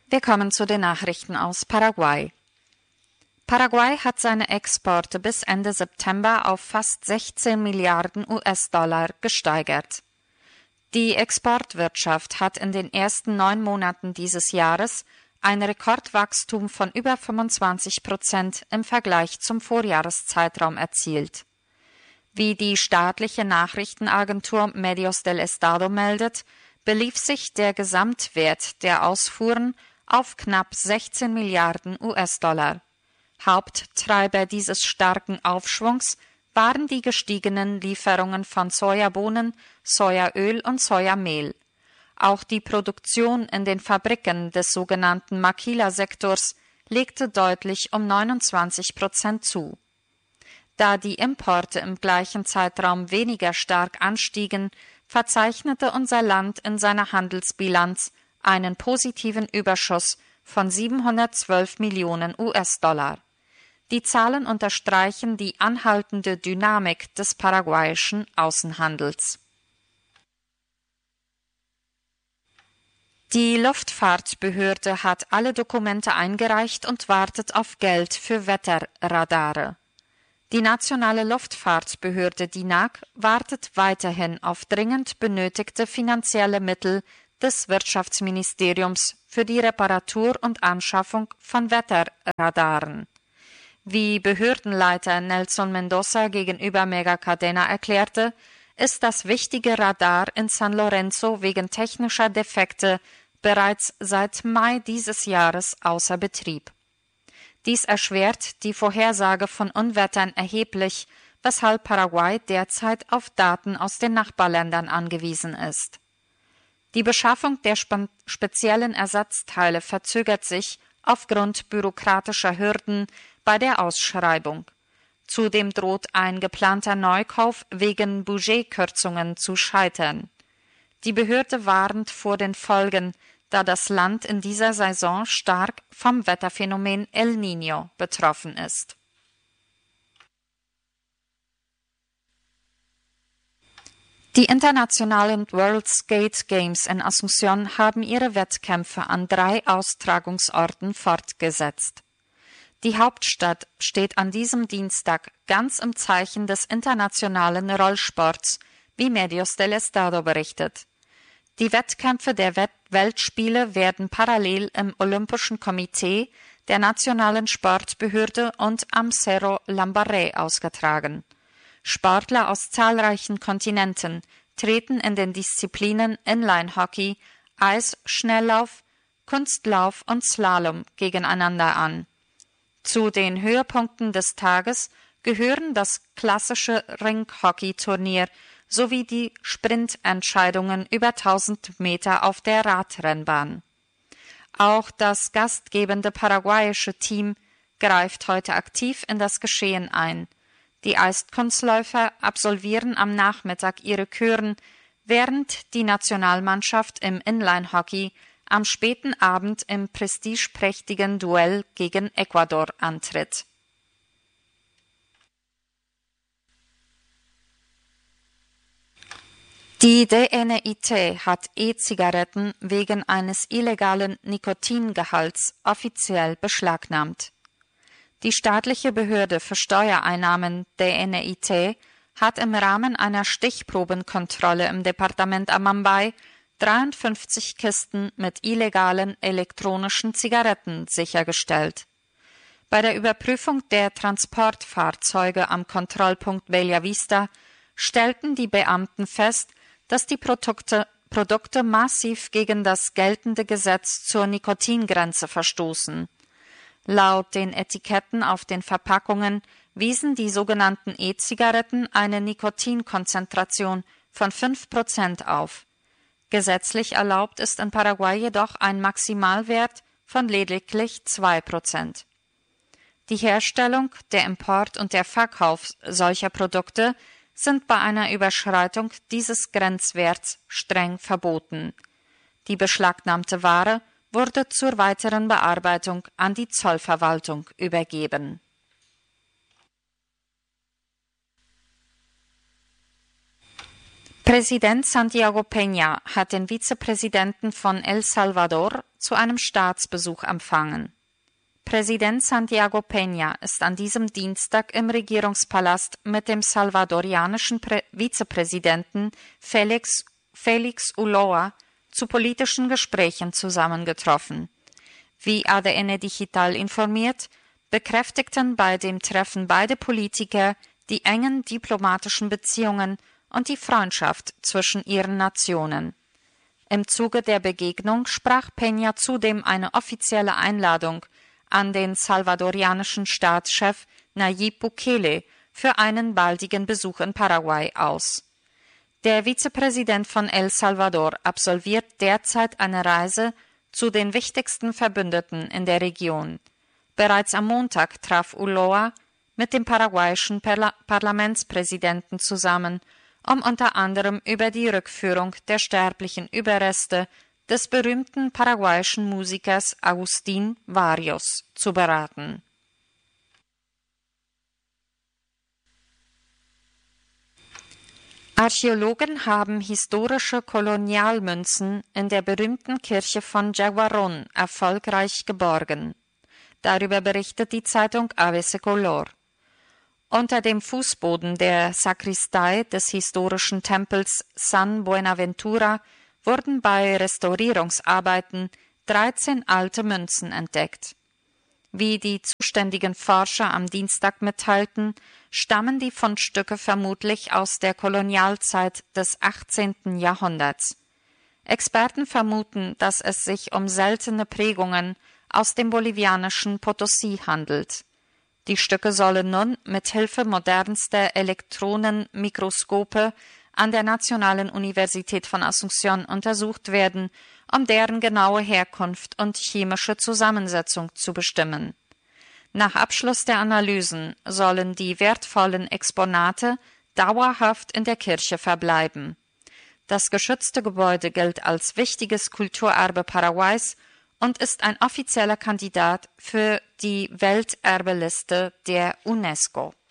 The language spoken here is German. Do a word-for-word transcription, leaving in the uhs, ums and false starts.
Wir kommen zu den Nachrichten aus Paraguay. Paraguay hat seine Exporte bis Ende September auf fast sechzehn Milliarden U S-Dollar gesteigert. Die Exportwirtschaft hat in den ersten neun Monaten dieses Jahres ein Rekordwachstum von über fünfundzwanzig Prozent im Vergleich zum Vorjahreszeitraum erzielt. Wie die staatliche Nachrichtenagentur Medios del Estado meldet, belief sich der Gesamtwert der Ausfuhren auf knapp sechzehn Milliarden U S-Dollar. Haupttreiber dieses starken Aufschwungs waren die gestiegenen Lieferungen von Sojabohnen, Sojaöl und Sojamehl. Auch die Produktion in den Fabriken des sogenannten Maquila-Sektors legte deutlich um neunundzwanzig Prozent zu. Da die Importe im gleichen Zeitraum weniger stark anstiegen, verzeichnete unser Land in seiner Handelsbilanz einen positiven Überschuss von siebenhundertzwölf Millionen U S-Dollar. Die Zahlen unterstreichen die anhaltende Dynamik des paraguayischen Außenhandels. Die Luftfahrtbehörde hat alle Dokumente eingereicht und wartet auf Geld für Wetterradare. Die nationale Luftfahrtbehörde D I N A G wartet weiterhin auf dringend benötigte finanzielle Mittel des Wirtschaftsministeriums für die Reparatur und Anschaffung von Wetterradaren. Wie Behördenleiter Nelson Mendoza gegenüber Megacadena erklärte, ist das wichtige Radar in San Lorenzo wegen technischer Defekte bereits seit Mai dieses Jahres außer Betrieb. Dies erschwert die Vorhersage von Unwettern erheblich, weshalb Paraguay derzeit auf Daten aus den Nachbarländern angewiesen ist. Die Beschaffung der spe- speziellen Ersatzteile verzögert sich aufgrund bürokratischer Hürden bei der Ausschreibung. Zudem droht ein geplanter Neukauf wegen Budgetkürzungen zu scheitern. Die Behörde warnt vor den Folgen, da das Land in dieser Saison stark vom Wetterphänomen El Niño betroffen ist. Die internationalen World Skate Games in Asunción haben ihre Wettkämpfe an drei Austragungsorten fortgesetzt. Die Hauptstadt steht an diesem Dienstag ganz im Zeichen des internationalen Rollsports, wie Medios del Estado berichtet. Die Wettkämpfe der Wett- Weltspiele werden parallel im Olympischen Komitee, der Nationalen Sportbehörde und am Cerro Lambaré ausgetragen. Sportler aus zahlreichen Kontinenten treten in den Disziplinen Inline-Hockey, Eisschnelllauf, Kunstlauf und Slalom gegeneinander an. Zu den Höhepunkten des Tages gehören das klassische Ring-Hockey-Turnier sowie die Sprintentscheidungen über tausend Meter auf der Radrennbahn. Auch das gastgebende paraguayische Team greift heute aktiv in das Geschehen ein. Die Eiskunstläufer absolvieren am Nachmittag ihre Küren, während die Nationalmannschaft im Inline-Hockey am späten Abend im prestigeprächtigen Duell gegen Ecuador antritt. Die D N I T hat E-Zigaretten wegen eines illegalen Nikotingehalts offiziell beschlagnahmt. Die staatliche Behörde für Steuereinnahmen D N I T hat im Rahmen einer Stichprobenkontrolle im Departement Amambay dreiundfünfzig Kisten mit illegalen elektronischen Zigaretten sichergestellt. Bei der Überprüfung der Transportfahrzeuge am Kontrollpunkt Bellavista stellten die Beamten fest, dass die Produkte, Produkte massiv gegen das geltende Gesetz zur Nikotingrenze verstoßen. Laut den Etiketten auf den Verpackungen wiesen die sogenannten E-Zigaretten eine Nikotinkonzentration von fünf Prozent auf. Gesetzlich erlaubt ist in Paraguay jedoch ein Maximalwert von lediglich zwei Prozent. Die Herstellung, der Import und der Verkauf solcher Produkte sind bei einer Überschreitung dieses Grenzwerts streng verboten. Die beschlagnahmte Ware wurde zur weiteren Bearbeitung an die Zollverwaltung übergeben. Präsident Santiago Peña hat den Vizepräsidenten von El Salvador zu einem Staatsbesuch empfangen. Präsident Santiago Peña ist an diesem Dienstag im Regierungspalast mit dem salvadorianischen Prä- Vizepräsidenten Felix, Felix Ulloa zu politischen Gesprächen zusammengetroffen. Wie A D N Digital informiert, bekräftigten bei dem Treffen beide Politiker die engen diplomatischen Beziehungen und die Freundschaft zwischen ihren Nationen. Im Zuge der Begegnung sprach Peña zudem eine offizielle Einladung an den salvadorianischen Staatschef Nayib Bukele für einen baldigen Besuch in Paraguay aus. Der Vizepräsident von El Salvador absolviert derzeit eine Reise zu den wichtigsten Verbündeten in der Region. Bereits am Montag traf Ulloa mit dem paraguayischen Parla- Parlamentspräsidenten zusammen, um unter anderem über die Rückführung der sterblichen Überreste des berühmten paraguayischen Musikers Agustín Barrios zu beraten. Archäologen haben historische Kolonialmünzen in der berühmten Kirche von Jaguarón erfolgreich geborgen. Darüber berichtet die Zeitung A B C Color. Unter dem Fußboden der Sakristei des historischen Tempels San Buenaventura wurden bei Restaurierungsarbeiten dreizehn alte Münzen entdeckt. Wie die zuständigen Forscher am Dienstag mitteilten, stammen die Fundstücke vermutlich aus der Kolonialzeit des achtzehnten Jahrhunderts. Experten vermuten, dass es sich um seltene Prägungen aus dem bolivianischen Potosí handelt. Die Stücke sollen nun mit Hilfe modernster Elektronenmikroskope an der Nationalen Universität von Asunción untersucht werden, um deren genaue Herkunft und chemische Zusammensetzung zu bestimmen. Nach Abschluss der Analysen sollen die wertvollen Exponate dauerhaft in der Kirche verbleiben. Das geschützte Gebäude gilt als wichtiges Kulturerbe Paraguays und ist ein offizieller Kandidat für die Welterbeliste der UNESCO.